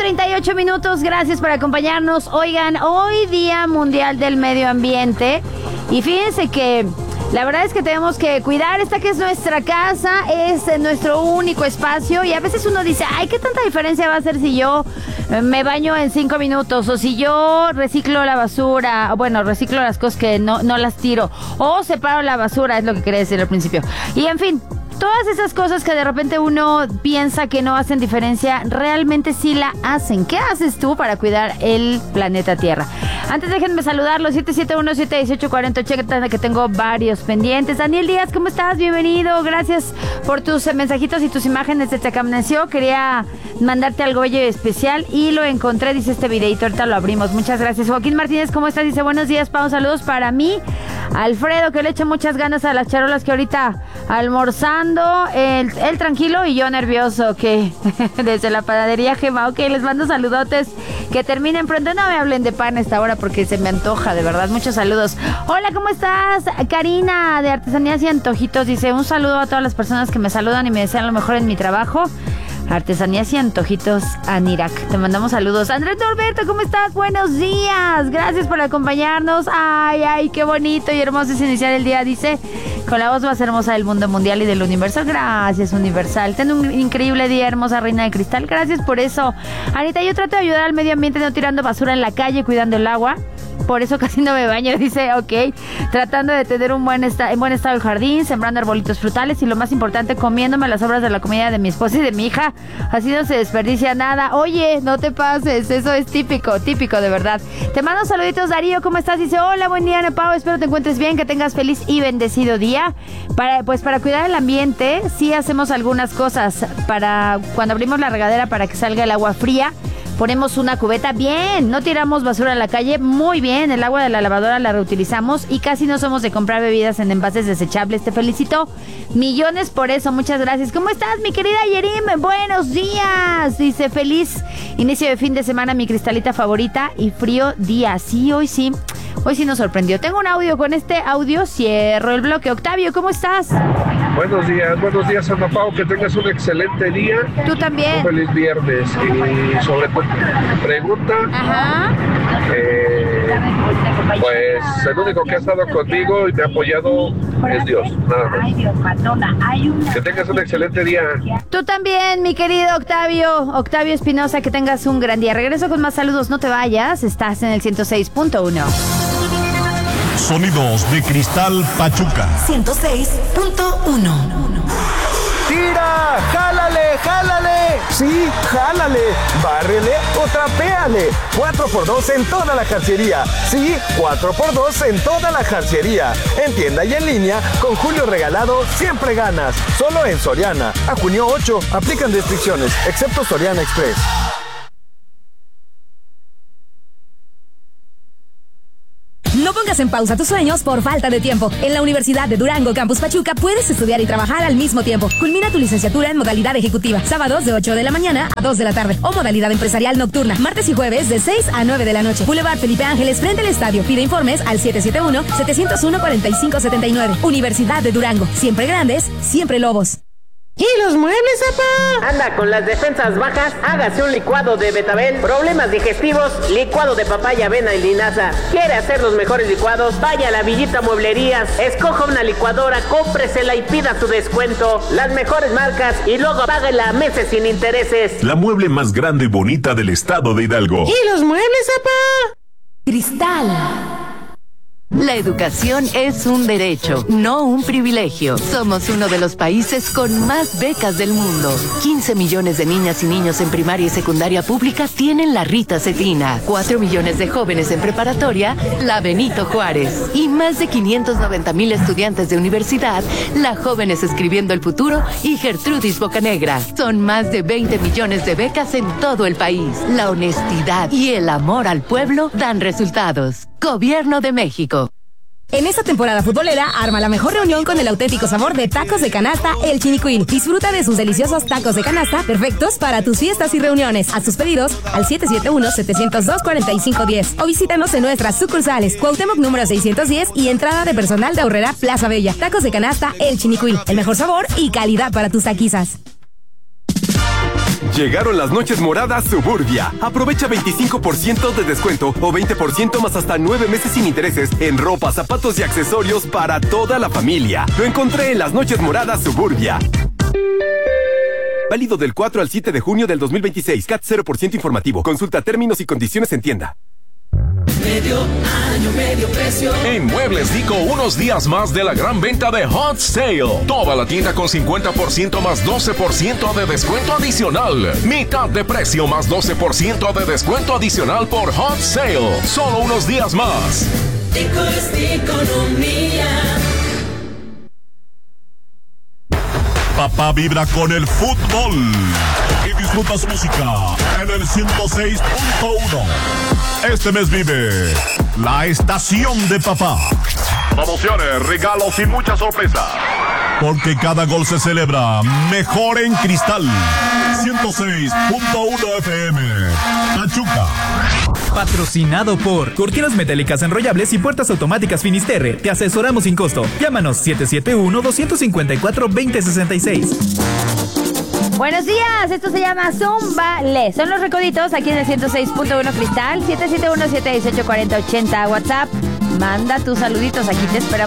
38 minutos, gracias por acompañarnos. Oigan, hoy Día Mundial del Medio Ambiente. Y fíjense que la verdad es que tenemos que cuidar esta que es nuestra casa, es nuestro único espacio. Y a veces uno dice, ay, ¿qué tanta diferencia va a hacer si yo me baño en 5 minutos? O si yo reciclo la basura, bueno, reciclo las cosas que no las tiro. O separo la basura, es lo que quería decir al principio. Y en fin, todas esas cosas que de repente uno piensa que no hacen diferencia, realmente sí la hacen. ¿Qué haces tú para cuidar el planeta Tierra? Antes déjenme saludarlos, 771-718-4080, que tengo varios pendientes. Daniel Díaz, ¿cómo estás? Bienvenido, gracias por tus mensajitos y tus imágenes de Te Amaneció. Quería mandarte algo especial y lo encontré, dice este videito, ahorita lo abrimos. Muchas gracias. Joaquín Martínez, ¿cómo estás? Dice, buenos días, Pau, saludos para mí. Alfredo, que le echa muchas ganas a las charolas, que ahorita almorzando, él tranquilo y yo nervioso, que desde la panadería Gema, ok, les mando saludotes, que terminen pronto, no me hablen de pan a esta hora porque se me antoja, de verdad, muchos saludos. Hola, ¿cómo estás? Karina, de Artesanías y Antojitos, dice, un saludo a todas las personas que me saludan y me desean lo mejor en mi trabajo. Artesanías y Antojitos Anirac. Te mandamos saludos. Andrés Norberto, ¿cómo estás? Buenos días. Gracias por acompañarnos. Ay, qué bonito y hermoso es iniciar el día, dice, con la voz más hermosa del mundo mundial y del universo. Gracias, Universal. Ten un increíble día, hermosa reina de cristal. Gracias por eso. Anita, yo trato de ayudar al medio ambiente no tirando basura en la calle, cuidando el agua. Por eso casi no me baño, dice, ok. Tratando de tener en buen estado el jardín, sembrando arbolitos frutales y lo más importante, comiéndome las sobras de la comida de mi esposa y de mi hija. Así no se desperdicia nada. Oye, no te pases, eso es típico de verdad. Te mando saluditos, Darío, ¿cómo estás? Dice, hola, buen día, Ana Pau, espero te encuentres bien, que tengas feliz y bendecido día. Para cuidar el ambiente, sí hacemos algunas cosas. Cuando abrimos la regadera para que salga el agua fría, ponemos una cubeta, bien, no tiramos basura a la calle, muy bien, el agua de la lavadora la reutilizamos y casi no somos de comprar bebidas en envases desechables. Te felicito millones por eso, muchas gracias. ¿Cómo estás, mi querida Yerim? Buenos días, dice, feliz inicio de fin de semana, mi cristalita favorita y frío día. Sí, hoy sí nos sorprendió. Tengo un audio, con este audio cierro el bloque. Octavio, ¿cómo estás? Buenos días, Ana Pau, que tengas un excelente día. Tú también. Un feliz viernes. Y sobre tu pregunta, pues el único que ha estado conmigo y me ha apoyado es Dios, nada más. Que tengas un excelente día. Tú también, mi querido Octavio Espinosa, que tengas un gran día. Regreso con más saludos, no te vayas, estás en el 106.1. Sonidos de Cristal Pachuca 106.1. ¡Tira! ¡Jálale! Sí, jálale. Bárrele o trapéale. 4x2 en toda la jarciería. Sí, 4x2 en toda la jarciería. En tienda y en línea, con Julio Regalado siempre ganas. Solo en Soriana. A junio 8, aplican restricciones, excepto Soriana Express. No pongas en pausa tus sueños por falta de tiempo. En la Universidad de Durango, Campus Pachuca, puedes estudiar y trabajar al mismo tiempo. Culmina tu licenciatura en modalidad ejecutiva, sábados de 8 de la mañana a 2 de la tarde. O modalidad empresarial nocturna, martes y jueves de 6 a 9 de la noche. Boulevard Felipe Ángeles, frente al estadio. Pide informes al 771-701-4579. Universidad de Durango. Siempre grandes, siempre lobos. ¿Y los muebles, papá? Anda con las defensas bajas, hágase un licuado de betabel. Problemas digestivos, licuado de papaya, avena y linaza. ¿Quiere hacer los mejores licuados? Vaya a la Villita Mueblerías, escoja una licuadora, cómpresela y pida su descuento. Las mejores marcas y luego páguela a meses sin intereses. La mueble más grande y bonita del estado de Hidalgo. ¿Y los muebles, papá? Cristal. La educación es un derecho, no un privilegio. Somos uno de los países con más becas del mundo. 15 millones de niñas y niños en primaria y secundaria pública tienen la Rita Cetina. 4 millones de jóvenes en preparatoria, la Benito Juárez. Y más de 590,000 estudiantes de universidad, la Jóvenes Escribiendo el Futuro y Gertrudis Bocanegra. Son más de 20 millones de becas en todo el país. La honestidad y el amor al pueblo dan resultados. Gobierno de México. En esta temporada futbolera, arma la mejor reunión con el auténtico sabor de tacos de canasta El Chinicuil. Disfruta de sus deliciosos tacos de canasta, perfectos para tus fiestas y reuniones. Haz tus pedidos al 771-702-4510 o visítanos en nuestras sucursales Cuauhtémoc número 610 y entrada de personal de Aurrera Plaza Bella. Tacos de canasta El Chinicuil, el mejor sabor y calidad para tus taquizas. Llegaron las noches moradas Suburbia. Aprovecha 25% de descuento o 20% más hasta 9 meses sin intereses en ropa, zapatos y accesorios para toda la familia. Lo encontré en las noches moradas Suburbia. Válido del 4 al 7 de junio del 2026. CAT 0% informativo. Consulta términos y condiciones en tienda. Medio año, medio precio. En Muebles Dico, unos días más de la gran venta de Hot Sale. Toda la tienda con 50% más 12% de descuento adicional. Mitad de precio más 12% de descuento adicional por Hot Sale. Solo unos días más. Dico es economía. Papá vibra con el fútbol y disfruta su música en el 106.1. Este mes vive la estación de papá. Promociones, regalos y muchas sorpresas. Porque cada gol se celebra mejor en Cristal. 106.1 FM. Pachuca. Patrocinado por Cortinas Metálicas Enrollables y Puertas Automáticas Finisterre. Te asesoramos sin costo. Llámanos 771-254-2066. Buenos días, esto se llama Zumba Le. Son los recoditos aquí en el 106.1 Cristal. 771-718-4080 WhatsApp. Manda tus saluditos, aquí te esperamos.